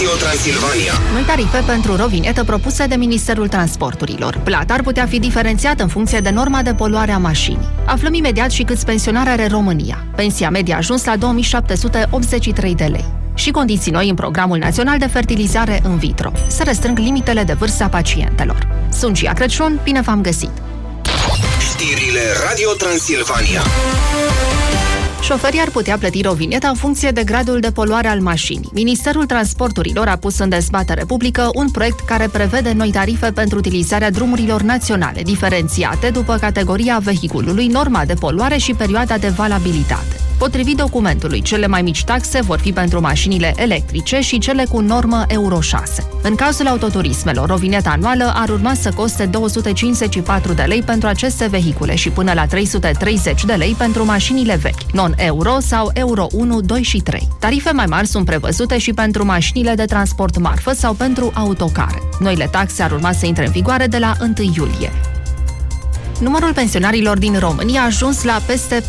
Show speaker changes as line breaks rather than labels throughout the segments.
Transilvania.
Noi tarife pentru rovinetă propuse de Ministerul Transporturilor. Plata ar putea fi diferențiată în funcție de norma de poluare a mașinii. Aflăm imediat și câți pensionari are România. Pensia medie a ajuns la 2783 de lei. Și condiții noi în Programul Național de Fertilizare in vitro. Se restrâng limitele de vârstă a pacientelor. Sunt Gia Crăciun, bine v-am găsit!
Știrile Radio Transilvania.
Șoferii ar putea plăti rovinetă în funcție de gradul de poluare al mașinii. Ministerul Transporturilor a pus în dezbatere publică un proiect care prevede noi tarife pentru utilizarea drumurilor naționale, diferențiate după categoria vehiculului, norma de poluare și perioada de valabilitate. Potrivit documentului, cele mai mici taxe vor fi pentru mașinile electrice și cele cu normă Euro 6. În cazul autoturismelor, rovineta anuală ar urma să coste 254 de lei pentru aceste vehicule și până la 330 de lei pentru mașinile vechi, non-euro sau Euro 1, 2 și 3. Tarife mai mari sunt prevăzute și pentru mașinile de transport marfă sau pentru autocare. Noile taxe ar urma să intre în vigoare de la 1 iulie. Numărul pensionarilor din România a ajuns la peste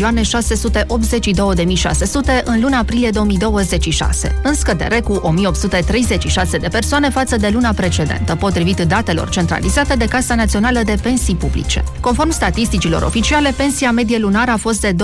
4.682.600 în luna aprilie 2026, în scădere cu 1.836 de persoane față de luna precedentă, potrivit datelor centralizate de Casa Națională de Pensii Publice. Conform statisticilor oficiale, pensia medie lunară a fost de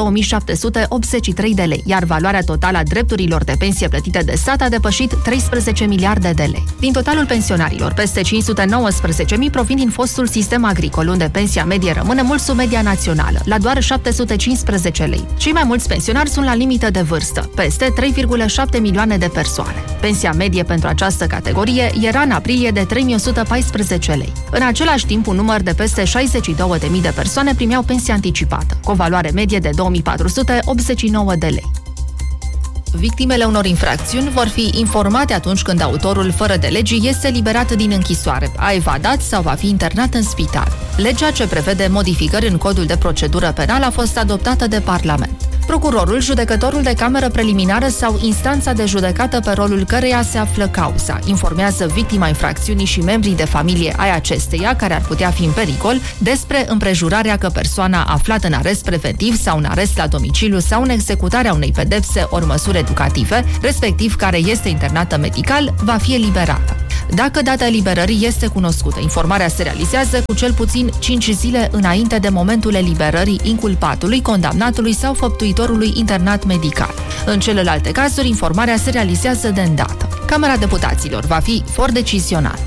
2.783 de lei, iar valoarea totală a drepturilor de pensie plătite de stat a depășit 13 miliarde de lei. Din totalul pensionarilor, peste 519.000 provin din fostul sistem agricol, unde pensia medie rămâne mult sub media națională, la doar 715 lei. Cei mai mulți pensionari sunt la limită de vârstă, peste 3,7 milioane de persoane. Pensia medie pentru această categorie era în aprilie de 3.114 lei. În același timp, un număr de peste 62.000 de persoane primeau pensia anticipată, cu o valoare medie de 2.489 de lei. Victimele unor infracțiuni vor fi informate atunci când autorul fără de legii este eliberat din închisoare, a evadat sau va fi internat în spital. Legea ce prevede modificări în Codul de Procedură Penală a fost adoptată de Parlament. Procurorul, judecătorul de cameră preliminară sau instanța de judecată pe rolul căreia se află cauza informează victima infracțiunii și membrii de familie ai acesteia care ar putea fi în pericol despre împrejurarea că persoana aflată în arest preventiv sau în arest la domiciliu sau în executarea unei pedepse ori măsuri educative, respectiv care este internată medical, va fi eliberată. Dacă data eliberării este cunoscută, informarea se realizează cu cel puțin 5 zile înainte de momentul eliberării inculpatului, condamnatului sau făptuitorului internat medical. În celelalte cazuri, informarea se realizează de îndată. Camera Deputaților va fi for decizional.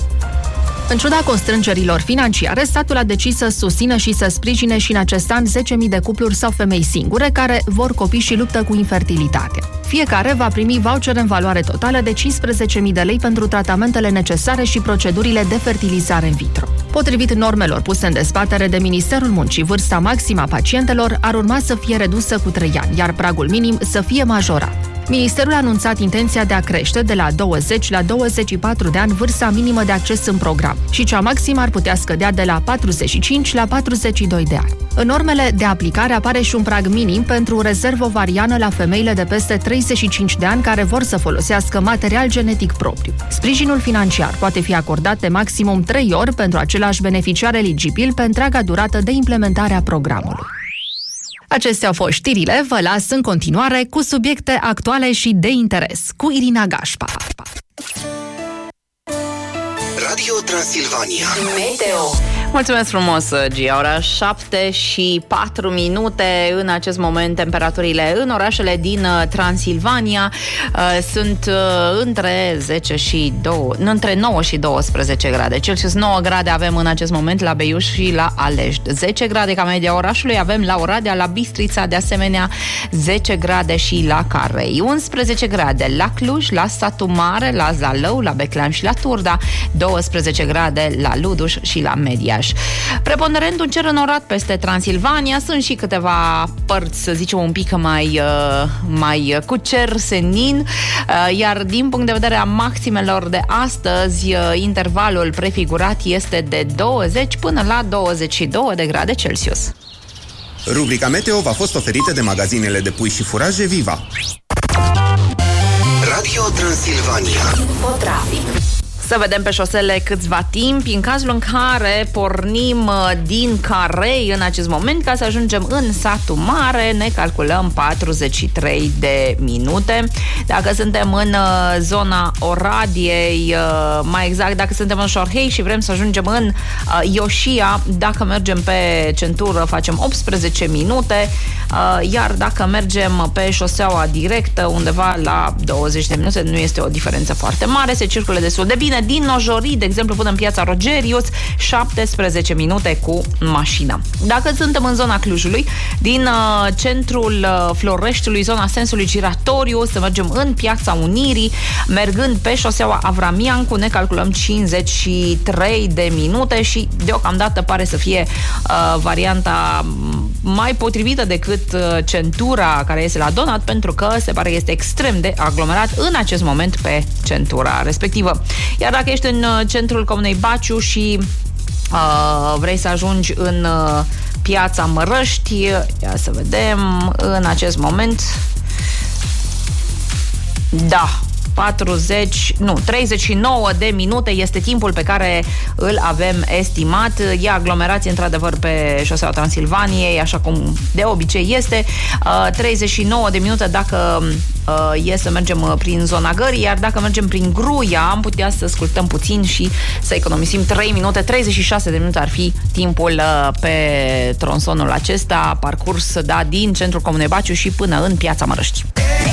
În ciuda constrângerilor financiare, statul a decis să susțină și să sprijine și în acest an 10.000 de cupluri sau femei singure care vor copii și luptă cu infertilitatea. Fiecare va primi voucher în valoare totală de 15.000 de lei pentru tratamentele necesare și procedurile de fertilizare in vitro. Potrivit normelor puse în dezbatere de Ministerul Muncii, vârsta maximă a pacientelor ar urma să fie redusă cu 3 ani, iar pragul minim să fie majorat. Ministerul a anunțat intenția de a crește de la 20 la 24 de ani vârsta minimă de acces în program și cea maximă ar putea scădea de la 45 la 42 de ani. În normele de aplicare apare și un prag minim pentru rezervă ovariană la femeile de peste 35 de ani care vor să folosească material genetic propriu. Sprijinul financiar poate fi acordat de maximum 3 ori pentru același beneficiar eligibil pe întreaga durată de implementare a programului. Acestea au fost știrile, vă las în continuare cu subiecte actuale și de interes, cu Irina Gașpa.
Radio Transilvania.
Meteo. Mulțumesc frumos, Gia. Ora 7:04. În acest moment, temperaturile în orașele din Transilvania sunt între 9 și 12 grade Celsius. 9 grade avem în acest moment la Beiuș și la Alești. 10 grade ca media orașului avem la Oradea, la Bistrița, de asemenea 10 grade și la Carei. 11 grade la Cluj, la Satu Mare, la Zalău, la Beclean și la Turda. 12 grade la Luduș și la Mediaș. Preponderent un cer înorat peste Transilvania, sunt și câteva părți, să zicem, un pic mai cu cer senin, iar din punct de vedere a maximelor de astăzi, intervalul prefigurat este de 20 până la 22 de grade Celsius.
Rubrica Meteo v-a fost oferită de magazinele de pui și furaje Viva.
Radio Transilvania.
Infotrafic. Să vedem pe șosele câțiva timp. În cazul în care pornim din Carei în acest moment, ca să ajungem în Satul Mare, ne calculăm 43 de minute. Dacă suntem în zona Oradiei, mai exact, dacă suntem în Șorhei și vrem să ajungem în Ioșia, dacă mergem pe centură, facem 18 minute, iar dacă mergem pe șoseaua directă, undeva la 20 de minute, nu este o diferență foarte mare, se circulă destul de bine. Din Nojori, de exemplu, până în Piața Rogerius, 17 minute cu mașina. Dacă suntem în zona Clujului, din centrul Floreștiului, zona sensului giratoriu, să mergem în Piața Unirii, mergând pe șoseaua Avramiancu, ne calculăm 53 de minute și deocamdată pare să fie varianta mai potrivită decât centura care este la Donat, pentru că se pare că este extrem de aglomerat în acest moment pe centura respectivă. Iar dacă ești în centrul Comunei Baciu și vrei să ajungi în Piața Mărăști, ia să vedem, în acest moment, da, 39 de minute este timpul pe care îl avem estimat. E aglomerație într-adevăr pe șoseaua Transilvaniei, așa cum de obicei este. 39 de minute dacă e să mergem prin zona Gării, iar dacă mergem prin Gruia am putea să scurtăm puțin și să economisim 3 minute. 36 de minute ar fi timpul pe tronsonul acesta parcurs, da, din centrul Comunei Baciu și până în Piața Mărăști.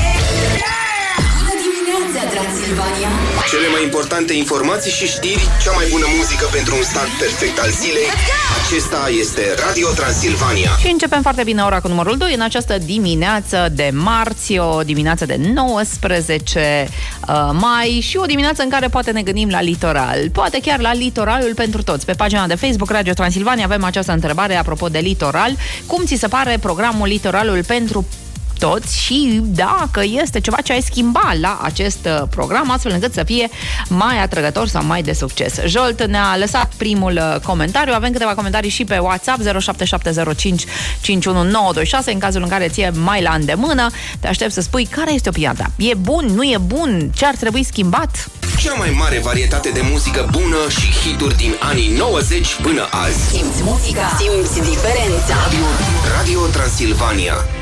Cele mai importante informații și știri, cea mai bună muzică pentru un start perfect al zilei. Acesta este Radio Transilvania.
Și începem foarte bine ora cu numărul 2 în această dimineață de marți, o dimineață de 19 mai și o dimineață în care poate ne gândim la litoral. Poate chiar la litoralul pentru toți. Pe pagina de Facebook Radio Transilvania avem această întrebare apropo de litoral. Cum ți se pare programul Litoralul pentru toți și dacă este ceva ce ai schimba la acest program, astfel încât să fie mai atrăgător sau mai de succes. Jolt ne-a lăsat primul comentariu, avem câteva comentarii și pe WhatsApp 0770551926 în cazul în care ție mai la îndemână. Te aștept să spui care este opinia ta. E bun, nu e bun? Ce ar trebui schimbat?
Cea mai mare varietate de muzică bună și hituri din anii 90 până azi.
Simți muzica, simți diferența.
Radio Transilvania.